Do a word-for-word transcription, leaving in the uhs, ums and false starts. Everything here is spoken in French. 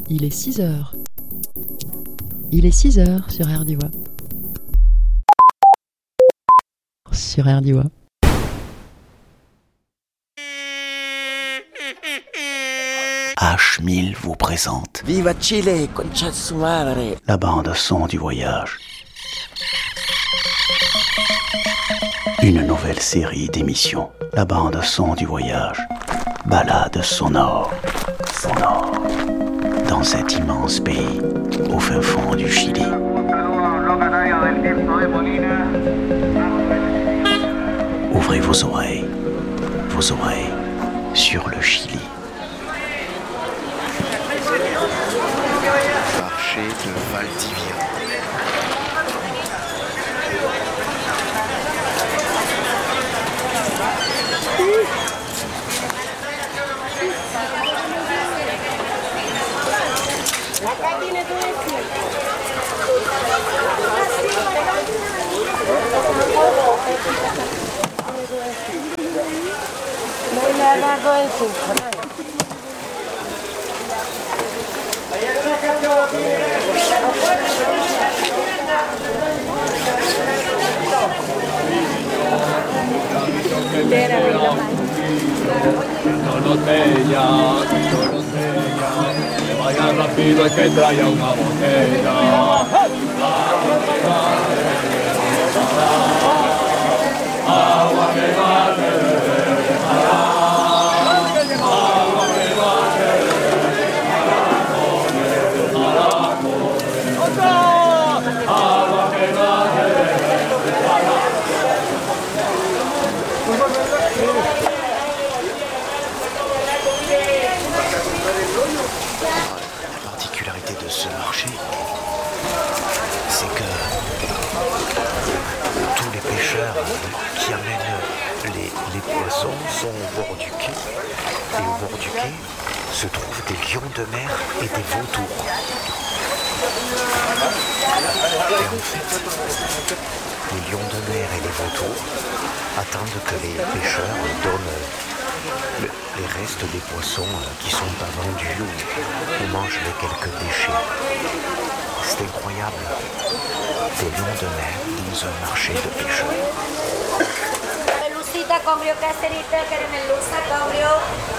Il est six heures. Il est six heures sur R D W A. Sur R D W A. H mille vous présente Viva Chile, concha su madre. La bande son du voyage. Une nouvelle série d'émissions. La bande son du voyage. Balade sonore. Sonore. Dans cet immense pays, au fin fond du Chili. Ouvrez vos oreilles. Vos oreilles sur le Chili. Marché de Valdivia. Botella, botella, que vaya rápido y que traiga una botella. Agua que vale, agua que vale, agua que vale. La particularité de ce marché, c'est que tous les pêcheurs qui amènent les, les poissons sont au bord du quai. Et au bord du quai se trouvent des lions de mer et des vautours. Et en fait, les lions de mer et les vautours attendent que les pêcheurs donnent le- les restes des poissons qui sont pas vendus ou, ou mangent les quelques déchets. C'est incroyable. Des lions de mer dans un marché de pêcheurs. Melusita, congrio, caserita, caramelusa, congrio.